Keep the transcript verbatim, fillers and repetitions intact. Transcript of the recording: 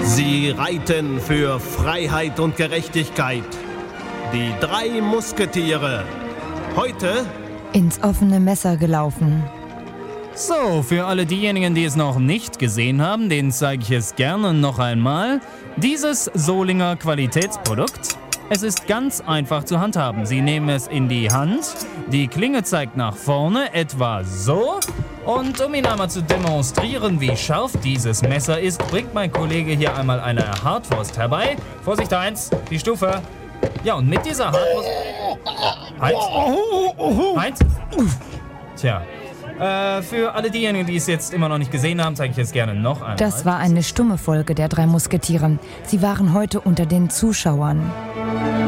Sie reiten für Freiheit und Gerechtigkeit. Die drei Musketiere. Heute ins offene Messer gelaufen. So, für alle diejenigen, die es noch nicht gesehen haben, denen zeige ich es gerne noch einmal. Dieses Solinger Qualitätsprodukt. Es ist ganz einfach zu handhaben. Sie nehmen es in die Hand, die Klinge zeigt nach vorne, etwa so. Und um Ihnen einmal zu demonstrieren, wie scharf dieses Messer ist, bringt mein Kollege hier einmal eine Hartwurst herbei. Vorsicht, Heinz, die Stufe. Ja, und mit dieser Hartwurst... Heinz? Heinz? Tja, äh, für alle diejenigen, die es jetzt immer noch nicht gesehen haben, zeige ich es gerne noch einmal. Das war eine stumme Folge der drei Musketiere. Sie waren heute unter den Zuschauern.